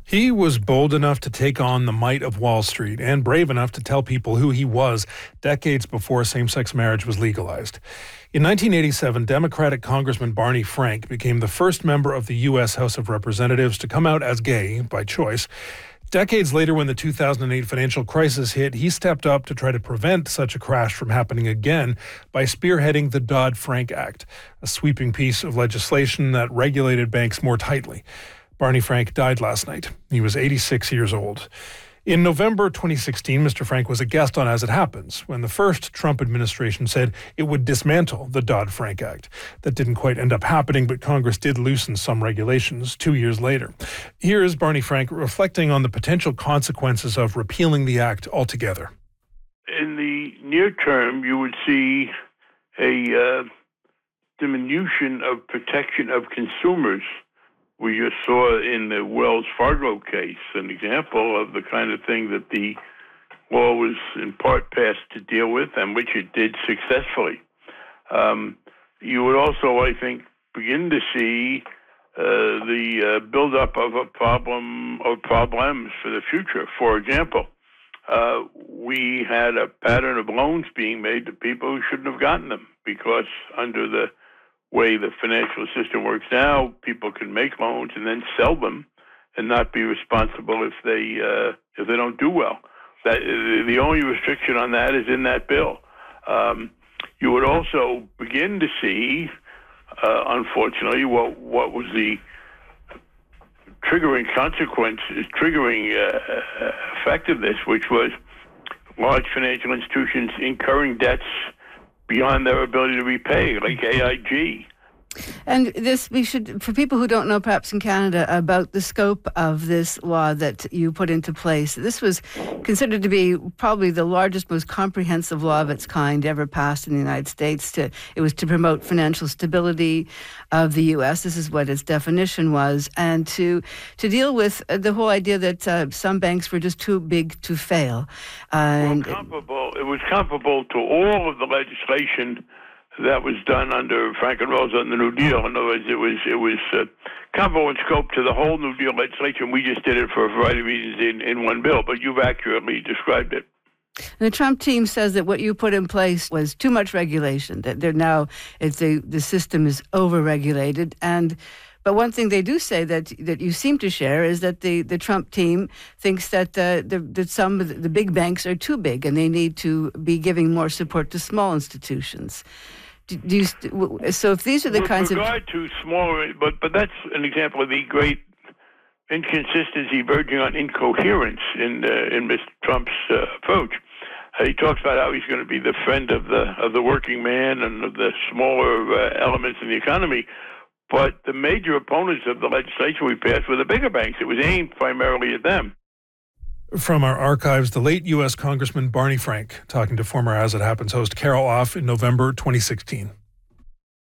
He was bold enough to take on the might of Wall Street and brave enough to tell people who he was decades before same-sex marriage was legalized. In 1987, Democratic Congressman Barney Frank became the first member of the U.S. House of Representatives to come out as gay by choice. Decades later, when the 2008 financial crisis hit, he stepped up to try to prevent such a crash from happening again by spearheading the Dodd-Frank Act, a sweeping piece of legislation that regulated banks more tightly. Barney Frank died last night. He was 86 years old. In November 2016, Mr. Frank was a guest on As It Happens when the first Trump administration said it would dismantle the Dodd-Frank Act. That didn't quite end up happening, but Congress did loosen some regulations 2 years later. Here is Barney Frank reflecting on the potential consequences of repealing the act altogether. In the near term, you would see a diminution of protection of consumers. We just saw in the Wells Fargo case an example of the kind of thing that the law was in part passed to deal with, and which it did successfully. You would also, I think, begin to see the buildup of a problem or problems for the future. For example, we had a pattern of loans being made to people who shouldn't have gotten them because under the way the financial system works now, people can make loans and then sell them and not be responsible if they don't do well. That the only restriction on that is in that bill. You would also begin to see, unfortunately, what was the triggering effect of this, which was large financial institutions incurring debts beyond their ability to repay, like AIG. And this, we should, for people who don't know, perhaps in Canada, about the scope of this law that you put into place. This was considered to be probably the largest, most comprehensive law of its kind ever passed in the United States. It was to promote financial stability of the U.S. This is what its definition was, and to deal with the whole idea that some banks were just too big to fail. It was comparable to all of the legislation that was done under Franklin Roosevelt and the New Deal. In other words, it was comparable in scope to the whole New Deal legislation. We just did it for a variety of reasons in one bill, but you've accurately described it. And the Trump team says that what you put in place was too much regulation, that the system is over-regulated. But one thing they do say that you seem to share is that the Trump team thinks that some of the big banks are too big and they need to be giving more support to small institutions. So if these are the kinds of... With regard to smaller, but that's an example of the great inconsistency verging on incoherence in Mr. Trump's approach. He talks about how he's going to be the friend of the working man and of the smaller elements in the economy. But the major opponents of the legislation we passed were the bigger banks. It was aimed primarily at them. From our archives, the late U.S. Congressman Barney Frank talking to former As It Happens host Carol Off in November 2016.